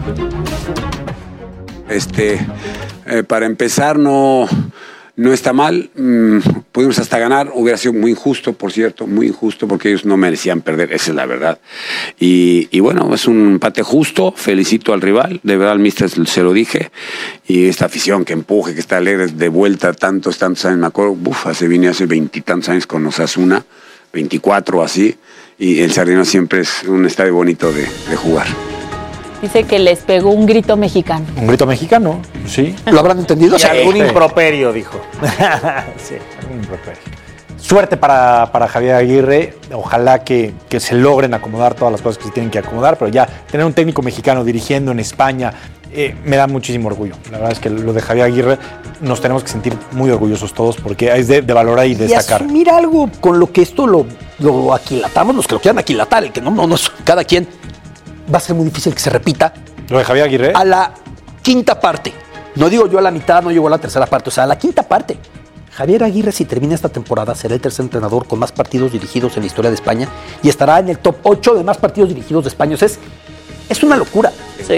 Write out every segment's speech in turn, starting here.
Para empezar, no está mal. Pudimos hasta ganar. Hubiera sido muy injusto, por cierto, muy injusto, porque ellos no merecían perder. Esa es la verdad. Y bueno, es un empate justo. Felicito al rival. De verdad, al míster se lo dije. Y esta afición que empuje, que está alegre de vuelta tantos años. Me acuerdo, vine hace 20 y tantos años con Osasuna, 24 así. Y el Sardinero siempre es un estadio bonito de jugar. Dice que les pegó un grito mexicano. ¿Un grito mexicano? Sí. ¿Lo habrán entendido? Y algún improperio, dijo. Sí, algún improperio. Suerte para Javier Aguirre. Ojalá que se logren acomodar todas las cosas que se tienen que acomodar, pero ya tener un técnico mexicano dirigiendo en España me da muchísimo orgullo. La verdad es que lo de Javier Aguirre nos tenemos que sentir muy orgullosos todos, porque es de valorar y destacar. Y asumir algo con lo que esto lo aquilatamos, los que lo quieran aquilatar, el que no, cada quien. Va a ser muy difícil que se repita. ¿Lo de Javier Aguirre? A la quinta parte. No digo yo a la mitad, no llego a la tercera parte, o sea, a la quinta parte. Javier Aguirre, si termina esta temporada, será el tercer entrenador con más partidos dirigidos en la historia de España y estará en el top 8 de más partidos dirigidos de España. O sea, es una locura. Sí.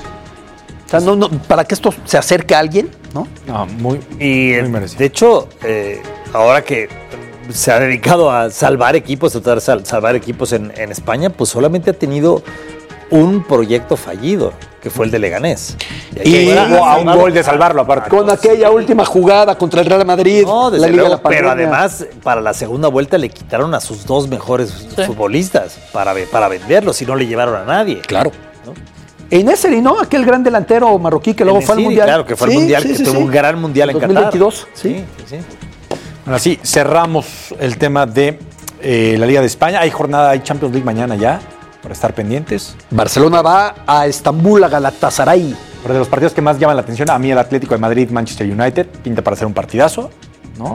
O sea, no, para que esto se acerque a alguien, ¿no? No, muy merecido. De hecho, ahora que se ha dedicado a salvar equipos, a tratar de salvar equipos en España, pues solamente ha tenido un proyecto fallido, que fue el de Leganés. Y a un gol de salvarlo, aparte. Con aquella última jugada contra el Real Madrid, la Liga de la Pandemia. Pero además, para la segunda vuelta le quitaron a sus dos mejores futbolistas para venderlos y no le llevaron a nadie. Claro. ¿No? Enesiri, ¿no? Aquel gran delantero marroquí que luego fue al Mundial. Claro, que fue al Mundial, que tuvo un gran Mundial en 2022, Qatar. Sí. Bueno, así cerramos el tema de la Liga de España. Hay Champions League mañana ya, para estar pendientes. Barcelona va a Estambul, a Galatasaray. Pero de los partidos que más llaman la atención, a mí el Atlético de Madrid, Manchester United, pinta para ser un partidazo, ¿no?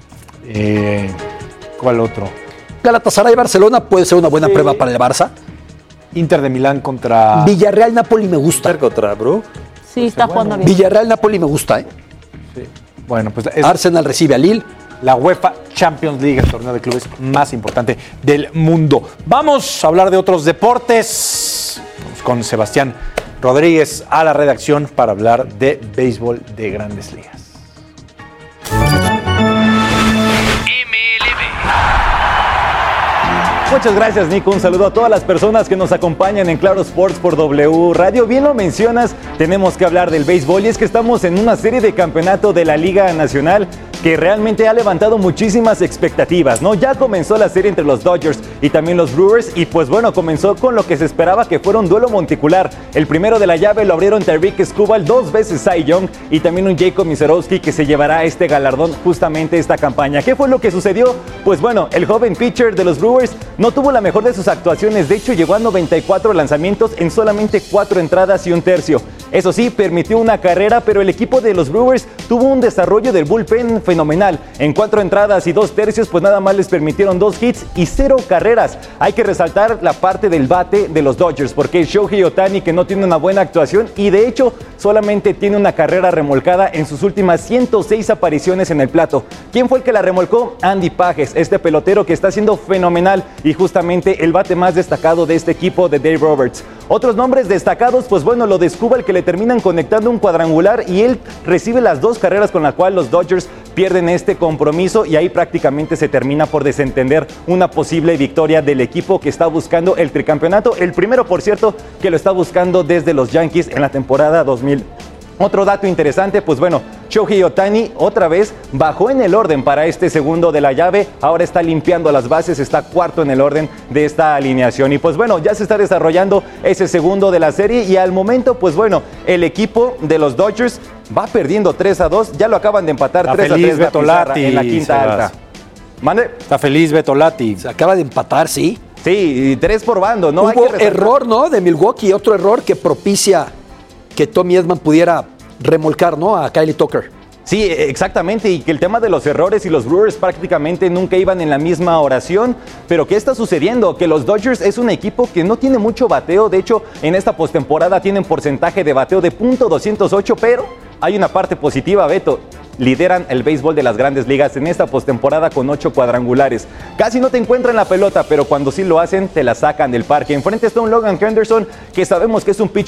¿Cuál otro? Galatasaray-Barcelona puede ser una buena prueba para el Barça. Inter de Milán contra... Villarreal-Napoli me gusta. Inter contra Brook. Sí, está jugando bien. Villarreal-Napoli me gusta, ¿eh? Sí. Bueno, pues... Arsenal recibe a Lille. La UEFA Champions League, el torneo de clubes más importante del mundo. Vamos a hablar de otros deportes. Vamos con Sebastián Rodríguez a la redacción para hablar de béisbol de Grandes Ligas. Muchas gracias, Nico. Un saludo a todas las personas que nos acompañan en Claro Sports por W Radio. Bien lo mencionas, tenemos que hablar del béisbol y es que estamos en una serie de campeonato de la Liga Nacional que realmente ha levantado muchísimas expectativas, ¿no? Ya comenzó la serie entre los Dodgers y también los Brewers y pues bueno, comenzó con lo que se esperaba que fuera un duelo monticular. El primero de la llave lo abrieron Tarik Skubal, 2 veces Cy Young y también un Jacob Misiorowski que se llevará este galardón justamente esta campaña. ¿Qué fue lo que sucedió? Pues bueno, el joven pitcher de los Brewers no tuvo la mejor de sus actuaciones, de hecho llegó a 94 lanzamientos en solamente 4 entradas y un tercio. Eso sí, permitió una carrera, pero el equipo de los Brewers tuvo un desarrollo del bullpen fenomenal. En 4 entradas y 2 tercios, pues nada más les permitieron 2 hits y 0 carreras. Hay que resaltar la parte del bate de los Dodgers, porque Shohei Ohtani, que no tiene una buena actuación y de hecho solamente tiene una carrera remolcada en sus últimas 106 apariciones en el plato. ¿Quién fue el que la remolcó? Andy Pages, este pelotero que está siendo fenomenal y justamente el bate más destacado de este equipo de Dave Roberts. Otros nombres destacados, pues bueno, lo de Skubal, que le terminan conectando un cuadrangular y él recibe las 2 carreras con las cuales los Dodgers pierden este compromiso y ahí prácticamente se termina por desentender una posible victoria del equipo que está buscando el tricampeonato. El primero, por cierto, que lo está buscando desde los Yankees en la temporada 2000. Otro dato interesante, pues bueno, Shohei Ohtani otra vez bajó en el orden para este segundo de la llave, ahora está limpiando las bases, está cuarto en el orden de esta alineación y pues bueno, ya se está desarrollando ese segundo de la serie y al momento pues bueno, el equipo de los Dodgers va perdiendo 3-2, ya lo acaban de empatar 3-3 Betolati en la quinta alta. ¿Mande? Está feliz Betolati. Se acaba de empatar, sí. Sí, 3 por bando, ¿no? Hubo error, ¿no? De Milwaukee, otro error que propicia que Tommy Edman pudiera remolcar, ¿no? A Kyle Tucker. Sí, exactamente, y que el tema de los errores y los Brewers prácticamente nunca iban en la misma oración, pero ¿qué está sucediendo? Que los Dodgers es un equipo que no tiene mucho bateo, de hecho en esta postemporada tienen porcentaje de bateo de .208, pero hay una parte positiva, Beto. Lideran el béisbol de las Grandes Ligas en esta postemporada con 8 cuadrangulares. Casi no te encuentran la pelota, pero cuando sí lo hacen, te la sacan del parque. Enfrente está un Logan Henderson, que sabemos que es un pitcher